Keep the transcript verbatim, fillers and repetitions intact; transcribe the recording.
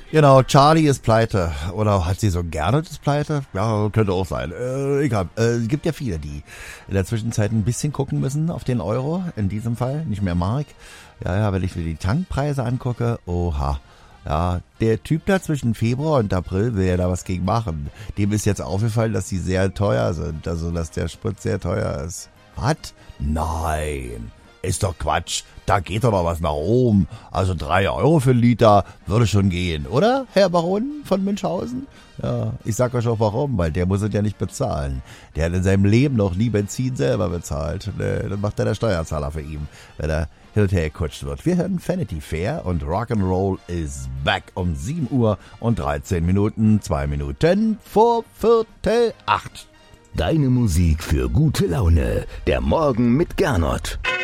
Genau, Charlie ist pleite. Oder hat sie so gerne das pleite? Ja, könnte auch sein. Äh, egal. Äh, es gibt ja viele, die in der Zwischenzeit ein bisschen gucken müssen auf den Euro. In diesem Fall, nicht mehr Mark. Ja, ja, wenn ich mir die Tankpreise angucke, oha. Ja, der Typ da zwischen Februar und April will ja da was gegen machen. Dem ist jetzt aufgefallen, dass die sehr teuer sind. Also, dass der Sprit sehr teuer ist. Was? Nein. Ist doch Quatsch. Da geht doch noch was nach oben. Also drei Euro für einen Liter würde schon gehen, oder, Herr Baron von Münchhausen? Ja, ich sag euch auch warum, weil der muss es ja nicht bezahlen. Der hat in seinem Leben noch nie Benzin selber bezahlt. Nee, dann macht er der Steuerzahler für ihn, wenn er hin und her gekutscht wird. Wir hören Vanity Fair und Rock'n'Roll is back um sieben Uhr und dreizehn Minuten, zwei Minuten vor Viertel acht. Deine Musik für gute Laune. Der Morgen mit Gernot.